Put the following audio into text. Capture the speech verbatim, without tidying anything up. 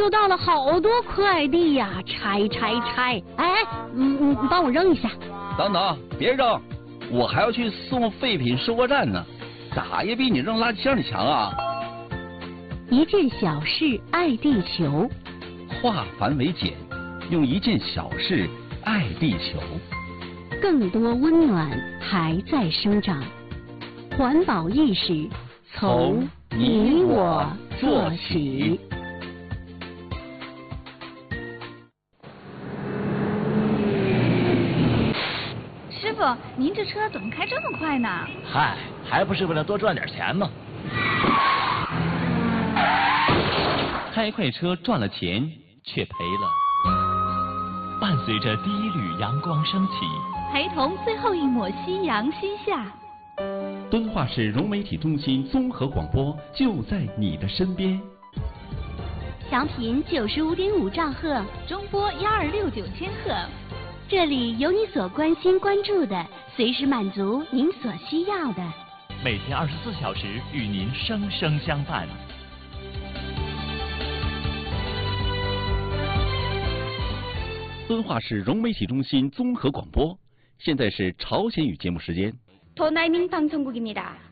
收到了好多快递呀，拆拆拆！哎，嗯嗯，帮我扔一下。 等等，别扔，我还要去送废品收货站呢，咋也比你扔垃圾箱里强啊！ 一件小事爱地球， 化繁为简，用一件小事爱地球。 更多温暖还在生长，环保意识从你我做起。 师傅，您这车怎么开这么快呢？ 嗨，还不是为了多赚点钱吗？ 开快车赚了钱，却赔了。伴随着第一缕阳光升起， 陪同最后一抹夕阳西下。 敦化市融媒体中心综合广播就在你的身边。 调频九十五点五兆赫， 中波幺二六九千赫。 这里有你所关心关注的，随时满足您所需要的。 每天二十四小时与您生生相伴。敦化市融媒体中心综合广播，现在是朝鲜语节目时间。 도나이밍방송국입니다